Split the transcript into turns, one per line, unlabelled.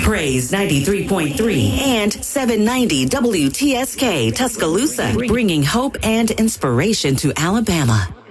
Praise 93.3 and 790 WTSK Tuscaloosa, bringing hope and inspiration to Alabama.